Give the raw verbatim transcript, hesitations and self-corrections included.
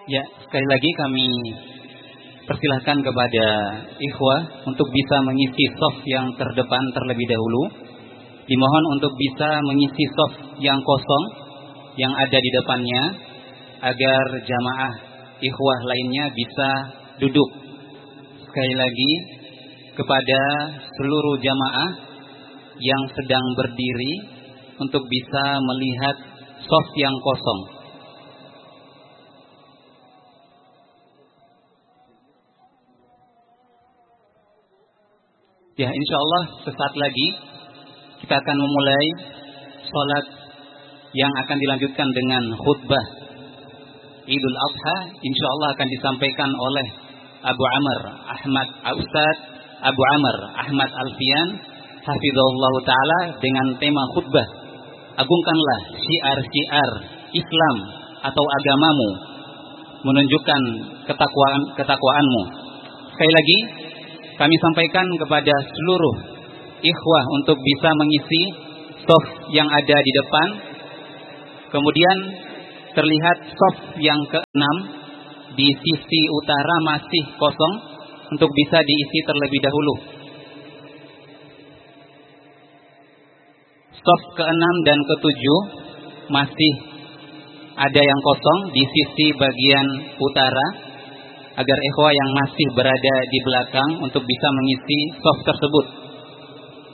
Ya, sekali lagi kami persilahkan kepada ikhwah untuk bisa mengisi soft yang terdepan terlebih dahulu. Dimohon untuk bisa mengisi soft yang kosong yang ada di depannya, agar jamaah ikhwah lainnya bisa duduk. Sekali lagi kepada seluruh jamaah yang sedang berdiri untuk bisa melihat soft yang kosong. Ya, insya Allah sesaat lagi kita akan memulai sholat yang akan dilanjutkan dengan khutbah Idul Adha. Insya Allah akan disampaikan oleh Abu Amr Ahmad Ustaz Abu Amr Ahmad Alfian hafizahullah ta'ala dengan tema khutbah agungkanlah syiar-syiar Islam atau agamamu, menunjukkan ketakwaan ketakwaanmu. Sekali lagi kami sampaikan kepada seluruh ikhwah untuk bisa mengisi soft yang ada di depan. Kemudian terlihat soft yang keenam di sisi utara masih kosong untuk bisa diisi terlebih dahulu. Soft keenam dan ketujuh masih ada yang kosong di sisi bagian utara, agar ikhwah yang masih berada di belakang untuk bisa mengisi soft tersebut.